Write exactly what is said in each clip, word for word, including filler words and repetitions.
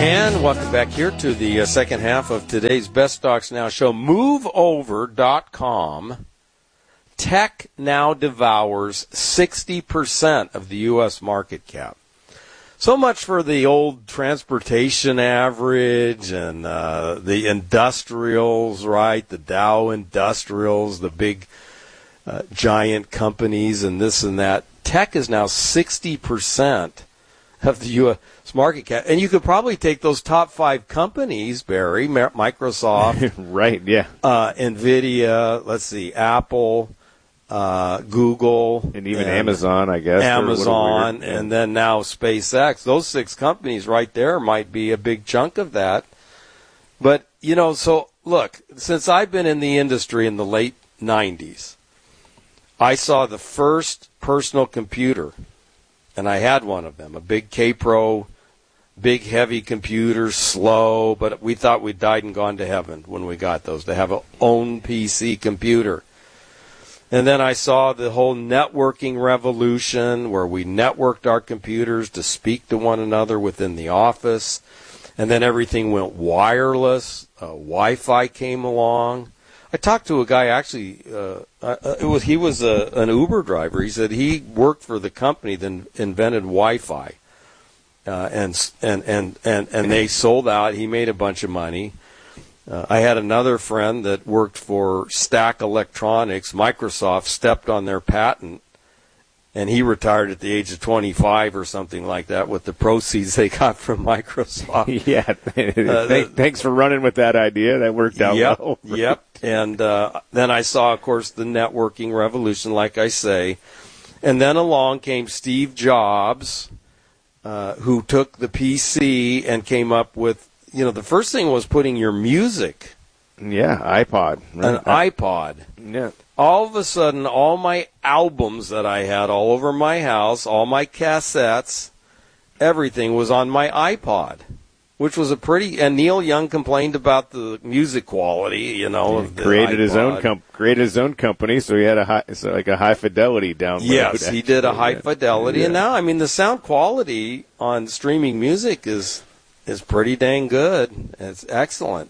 And welcome back here to the uh, second half of today's Best Stocks Now show. move over dot com. Tech now devours sixty percent of the U S market cap. So much for the old transportation average and uh, the industrials, right? The Dow Industrials, the big uh, giant companies and this and that. Tech is now sixty percent of the U S market cap. And you could probably take those top five companies, Barry, Microsoft. Right, yeah. Uh, NVIDIA, let's see, Apple, uh, Google. And even and Amazon, I guess. Amazon, and then now SpaceX. Those six companies right there might be a big chunk of that. But, you know, so, look, since I've been in the industry in the late nineties, I saw the first personal computer, and I had one of them, a big K-Pro, big heavy computer, slow, but we thought we'd died and gone to heaven when we got those, to have an own P C computer. And then I saw the whole networking revolution where we networked our computers to speak to one another within the office. And then everything went wireless. Uh, Wi-Fi came along. I talked to a guy, actually, uh, uh, it was he was a, an Uber driver. He said he worked for the company that invented Wi-Fi. Uh, and, and, and, and, and they sold out. He made a bunch of money. Uh, I had another friend that worked for Stack Electronics. Microsoft stepped on their patent, and he retired at the age of twenty-five or something like that with the proceeds they got from Microsoft. Yeah. uh, Thank, thanks for running with that idea. That worked out yep, well. Yep. And uh, then I saw, of course, the networking revolution, like I say. And then along came Steve Jobs, uh, who took the P C and came up with, you know, the first thing was putting your music. Yeah, iPod. Right. An iPod. Yeah. All of a sudden, all my albums that I had all over my house, all my cassettes, everything was on my iPod, which was a pretty. And Neil Young complained about the music quality, you know, he of the created iPod. his own com- created his own company, so he had a high, so like a high fidelity download. Yes, actually. he did a high fidelity, yeah. and now I mean the sound quality on streaming music is is pretty dang good. It's excellent.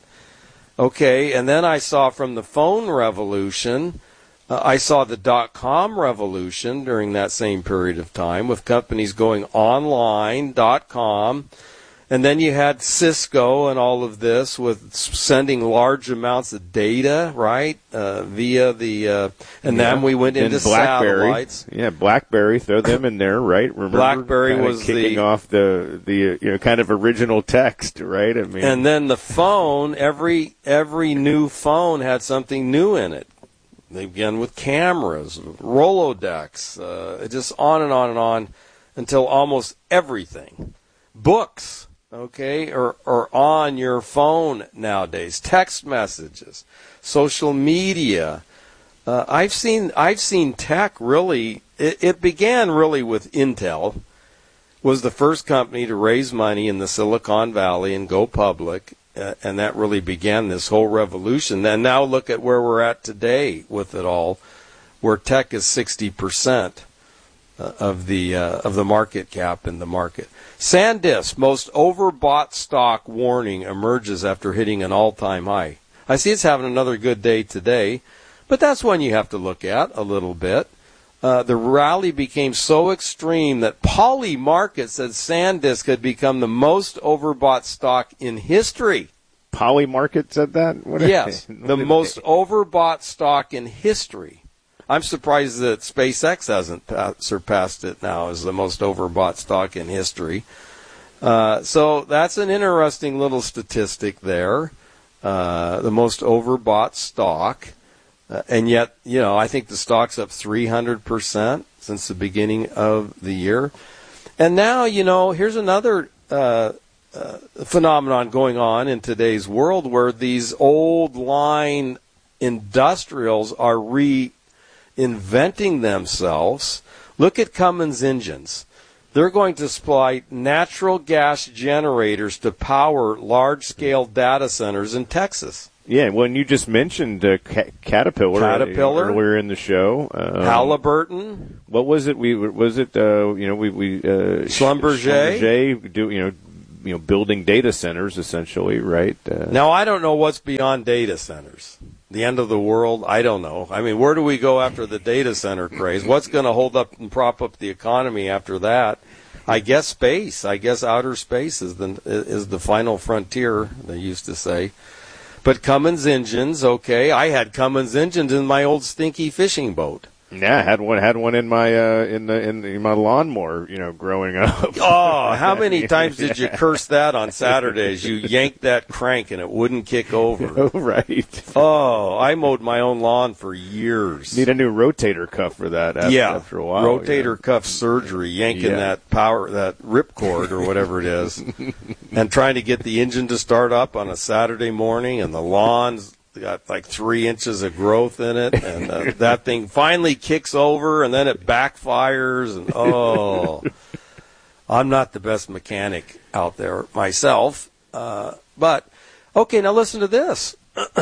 Okay, and then I saw from the phone revolution. Uh, I saw the dot-com revolution during that same period of time with companies going online, dot-com. And then you had Cisco and all of this with sending large amounts of data, right, uh, via the, uh, and yeah. then we went into BlackBerry. satellites. Yeah, BlackBerry, throw them in there, right? Remember BlackBerry was kicking the, off the, the, you know, kind of original text, right? I mean, and then the phone, every, every new phone had something new in it. They began with cameras, Rolodex, uh, just on and on and on until almost everything. Books, okay, are, are on your phone nowadays. Text messages, social media. Uh, I've seen I've seen tech really. It, it began really with Intel. Was the first company to raise money in the Silicon Valley and go public. Uh, and that really began this whole revolution. And now look at where we're at today with it all, where tech is sixty percent uh, of the uh, of the market cap in the market. SanDisk, most overbought stock warning emerges after hitting an all-time high. I see it's having another good day today, but that's one you have to look at a little bit. Uh, the rally became so extreme that Polymarket said SanDisk had become the most overbought stock in history. Polymarket said that? What yes, the most overbought stock in history. I'm surprised that SpaceX hasn't pa- surpassed it now as the most overbought stock in history. Uh, so that's an interesting little statistic there, uh, the most overbought stock. Uh, and yet, you know, I think the stock's up three hundred percent since the beginning of the year. And now, you know, here's another uh, uh, phenomenon going on in today's world where these old line industrials are reinventing themselves. Look at Cummins engines. They're going to supply natural gas generators to power large-scale data centers in Texas. Yeah, when you just mentioned uh, ca- Caterpillar, Caterpillar earlier in the show, um, Halliburton. What was it? We was it? Uh, you know, we we uh, Schlumberger. Schlumberger do you know you know, building data centers essentially, right? Uh, now, I don't know what's beyond data centers. The end of the world? I don't know. I mean, where do we go after the data center craze? What's going to hold up and prop up the economy after that? I guess space. I guess outer space is the is the final frontier, they used to say. But Cummins engines, okay. I had Cummins engines in my old stinky fishing boat. Yeah, I had one had one in my uh, in the in, the, in my lawnmower, you know, growing up. Oh, how many times did you curse that on Saturdays? You yanked that crank and it wouldn't kick over. Oh, right. Oh, I mowed my own lawn for years. Need a new rotator cuff for that after, yeah, after a while. Rotator yeah. cuff surgery, yanking Yeah. that power, that ripcord or whatever it is, and trying to get the engine to start up on a Saturday morning, and the lawn's got like three inches of growth in it, and uh, that thing finally kicks over, and then it backfires, and oh, I'm not the best mechanic out there myself, uh, but okay, now listen to this.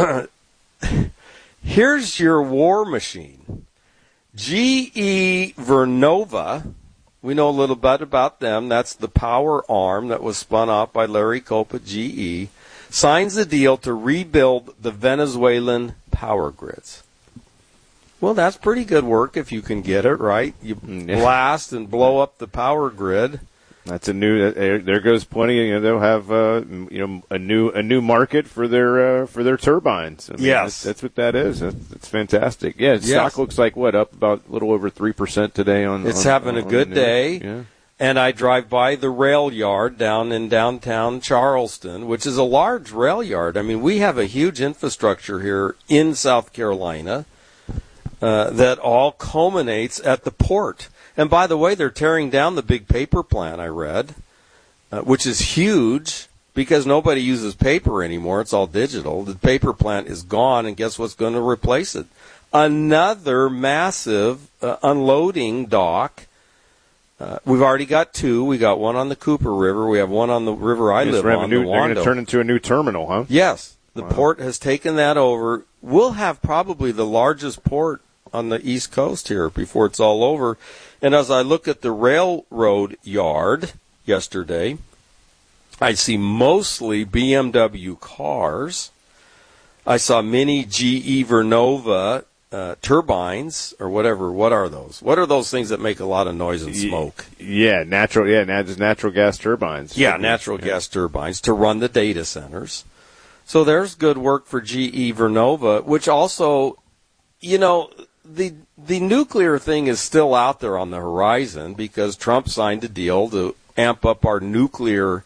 Here's your war machine. G E Vernova, we know a little bit about them. That's the power arm that was spun off by Larry Culp at G E. Signs a deal to rebuild the Venezuelan power grids. Well, that's pretty good work if you can get it, right? You blast and blow up the power grid. That's a new. There, there goes plenty. You know, they'll have uh, you know a new a new market for their uh, for their turbines. I mean, yes, that's, that's what that is. That's, that's fantastic. Yeah, yes. Stock looks like what up about a little over three percent today on. It's on, having on, a good on day. Yeah. And I drive by the rail yard down in downtown Charleston, which is a large rail yard. I mean, we have a huge infrastructure here in South Carolina uh, that all culminates at the port. And by the way, they're tearing down the big paper plant, I read, uh, which is huge because nobody uses paper anymore. It's all digital. The paper plant is gone, and guess what's going to replace it? Another massive uh, unloading dock. Uh, we've already got two. We got one on the Cooper River. We have one on the river I live on, new, the They're going Wando. to turn into a new terminal, huh? Yes. The Wow. port has taken that over. We'll have probably the largest port on the East Coast here before it's all over. And as I look at the railroad yard yesterday, I see mostly B M W cars. I saw many G E Vernova Uh, turbines or whatever. What are those? What are those things that make a lot of noise and smoke? Yeah, natural. Yeah, nat- just natural gas turbines. Yeah, natural yeah. gas turbines to run the data centers. So there's good work for G E Vernova, which also, you know, the the nuclear thing is still out there on the horizon because Trump signed a deal to amp up our nuclear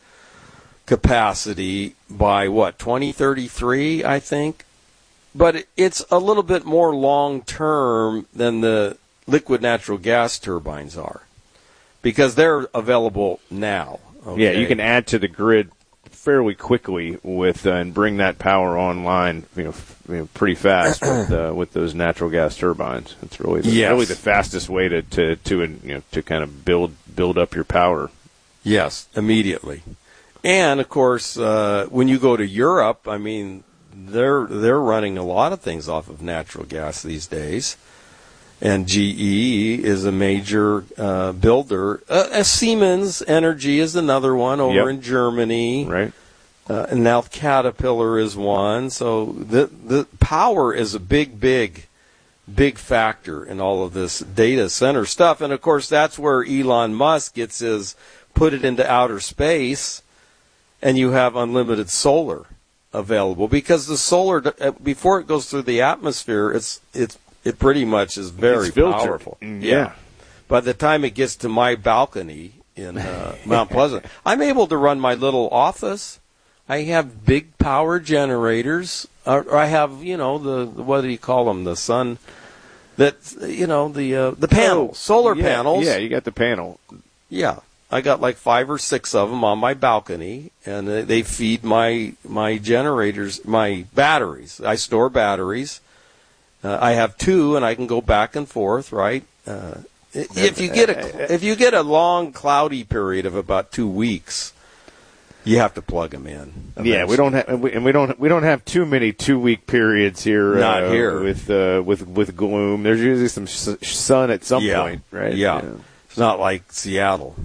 capacity by what, twenty thirty-three, I think. But it's a little bit more long-term than the liquid natural gas turbines are because they're available now. Okay? Yeah, you can add to the grid fairly quickly with uh, and bring that power online, you know, f- you know pretty fast with uh, with those natural gas turbines. It's really the, yes. really the fastest way to, to, to you know to kind of build build up your power. Yes, immediately. And of course, uh, when you go to Europe, I mean, They're they're running a lot of things off of natural gas these days, and G E is a major uh, builder. Uh, Siemens Energy is another one over yep. in Germany, right? Uh, and now Caterpillar is one. So the the power is a big, big, big factor in all of this data center stuff, and of course that's where Elon Musk gets his put it into outer space, and you have unlimited solar available because the solar before it goes through the atmosphere it's it's it pretty much is very powerful. Yeah. yeah by the time it gets to my balcony in uh, Mount Pleasant, I'm able to run my little office. I have big power generators, or I have, you know, the what do you call them, the sun that, you know, the uh, the panels, oh, solar yeah, panels. Yeah, you got the panel. Yeah. I got like five or six of them on my balcony, and they feed my my generators, my batteries. I store batteries. Uh, I have two, and I can go back and forth. Right? Uh, if you get a if you get a long cloudy period of about two weeks, you have to plug them in. Eventually. Yeah, we don't have, and we don't we don't have too many two week periods here. Not uh, here with uh, with with gloom. There's usually some sun at some yeah. point, right? Yeah. yeah, it's not like Seattle.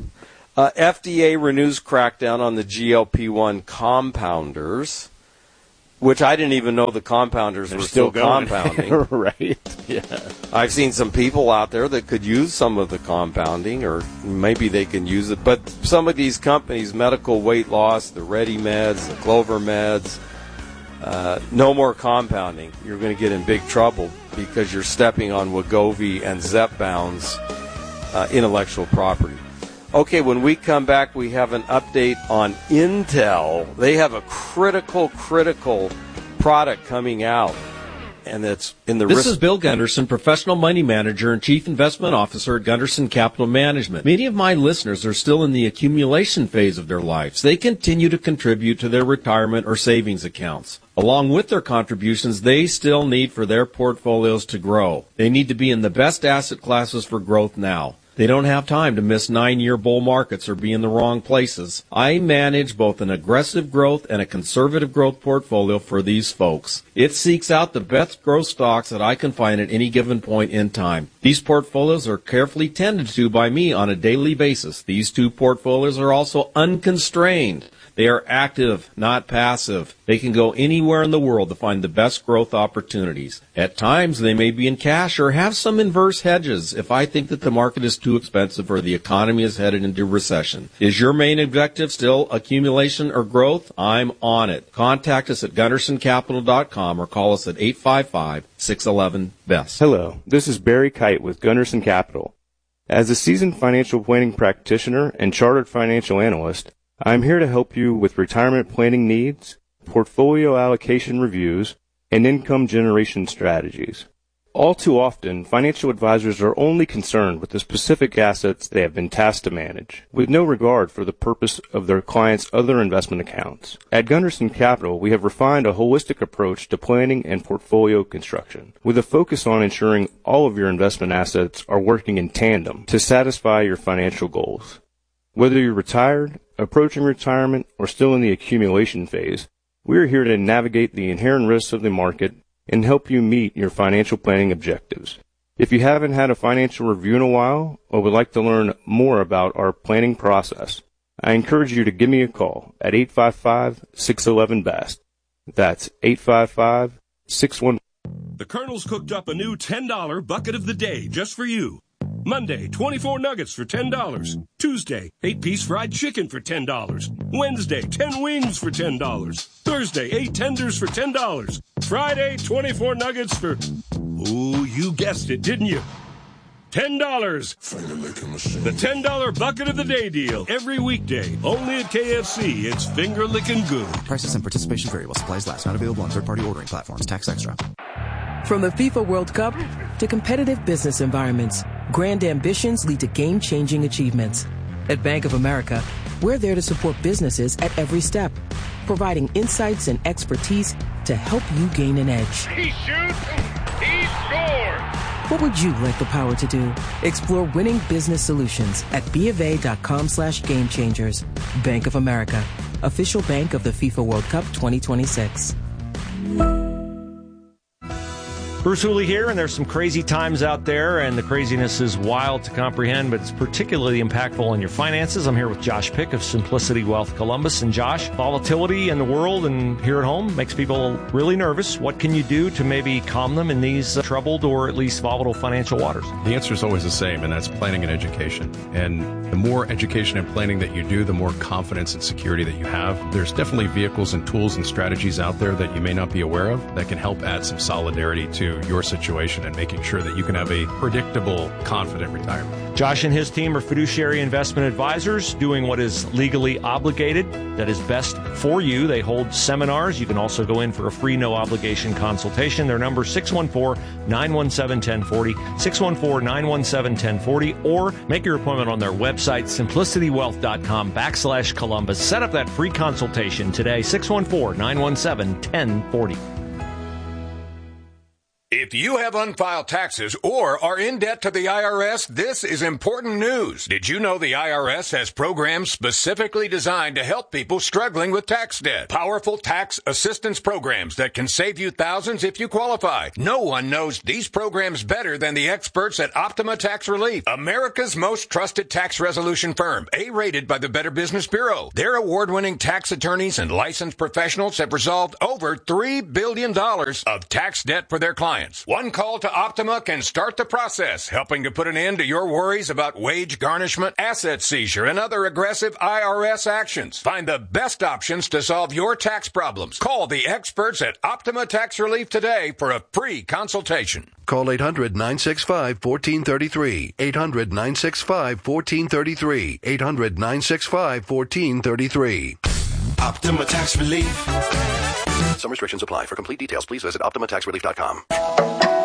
Uh, F D A renews crackdown on the G L P one compounders, which I didn't even know the compounders They're were still, still going. compounding. Right. Yeah. I've seen some people out there that could use some of the compounding, or maybe they can use it. But some of these companies, medical weight loss, the Ready Meds, the Clover Meds, uh, no more compounding. You're going to get in big trouble because you're stepping on Wegovy and Zepbound's uh, intellectual property. Okay, when we come back, we have an update on Intel. They have a critical, critical product coming out, and it's in the This risk- is Bill Gunderson, professional money manager and chief investment officer at Gunderson Capital Management. Many of my listeners are still in the accumulation phase of their lives. They continue to contribute to their retirement or savings accounts. Along with their contributions, they still need for their portfolios to grow. They need to be in the best asset classes for growth now. They don't have time to miss nine-year bull markets or be in the wrong places. I manage both an aggressive growth and a conservative growth portfolio for these folks. It seeks out the best growth stocks that I can find at any given point in time. These portfolios are carefully tended to by me on a daily basis. These two portfolios are also unconstrained. They are active, not passive. They can go anywhere in the world to find the best growth opportunities. At times, they may be in cash or have some inverse hedges if I think that the market is too expensive or the economy is headed into recession. Is your main objective still accumulation or growth? I'm on it. Contact us at gunderson capital dot com or call us at eight five five, six one one, B E S T. Hello, this is Barry Kite with Gunderson Capital. As a seasoned financial planning practitioner and chartered financial analyst, I'm here to help you with retirement planning needs, portfolio allocation reviews, and income generation strategies. All too often, financial advisors are only concerned with the specific assets they have been tasked to manage, with no regard for the purpose of their clients' other investment accounts. At Gunderson Capital, we have refined a holistic approach to planning and portfolio construction, with a focus on ensuring all of your investment assets are working in tandem to satisfy your financial goals. Whether you're retired, approaching retirement, or still in the accumulation phase, we are here to navigate the inherent risks of the market and help you meet your financial planning objectives. If you haven't had a financial review in a while or would like to learn more about our planning process, I encourage you to give me a call at eight five five, six one one, B E S T. That's eight five five, six one one. The Colonel's cooked up a new ten dollar bucket of the day just for you. Monday, twenty-four nuggets for ten dollars. Tuesday, eight-piece fried chicken for ten dollars. Wednesday, ten wings for ten dollars. Thursday, eight tenders for ten dollars. Friday, twenty-four nuggets for... Oh, you guessed it, didn't you? ten dollars. The ten dollar bucket of the day deal. Every weekday. Only at K F C. It's finger-licking good. Prices and participation vary while supplies last. Not available on third-party ordering platforms. Tax extra. From the FIFA World Cup to competitive business environments, grand ambitions lead to game-changing achievements. At Bank of America, we're there to support businesses at every step, providing insights and expertise to help you gain an edge. He shoots, he scores! What would you like the power to do? Explore winning business solutions at BofA.com slash game changers. Bank of America, official bank of the FIFA World Cup twenty twenty-six. Bruce Hooley here, and there's some crazy times out there, and the craziness is wild to comprehend, but it's particularly impactful on your finances. I'm here with Josh Pick of Simplicity Wealth Columbus. And Josh, volatility in the world and here at home makes people really nervous. What can you do to maybe calm them in these uh, troubled or at least volatile financial waters? The answer is always the same, and that's planning and education. And the more education and planning that you do, the more confidence and security that you have. There's definitely vehicles and tools and strategies out there that you may not be aware of that can help add some solidarity to your situation and making sure that you can have a predictable, confident retirement. Josh and his team are fiduciary investment advisors doing what is legally obligated, that is best for you. They hold seminars. You can also go in for a free, no-obligation consultation. Their number is six one four, nine one seven, one zero four zero, six one four, nine one seven, one zero four zero, or make your appointment on their website, simplicitywealth.com backslash Columbus. Set up that free consultation today, six one four, nine one seven, one zero four zero. If If you have unfiled taxes or are in debt to the I R S, this is important news. Did you know the I R S has programs specifically designed to help people struggling with tax debt? Powerful tax assistance programs that can save you thousands if you qualify. No one knows these programs better than the experts at Optima Tax Relief, America's most trusted tax resolution firm, A-rated by the Better Business Bureau. Their award-winning tax attorneys and licensed professionals have resolved over three billion dollars of tax debt for their clients. One call to Optima can start the process, helping to put an end to your worries about wage garnishment, asset seizure, and other aggressive I R S actions. Find the best options to solve your tax problems. Call the experts at Optima Tax Relief today for a free consultation. Call eight hundred, nine six five, one four three three. eight hundred, nine six five, one four three three. eight hundred, nine six five, one four three three. Optima Tax Relief. Some restrictions apply. For complete details, please visit optima tax relief dot com.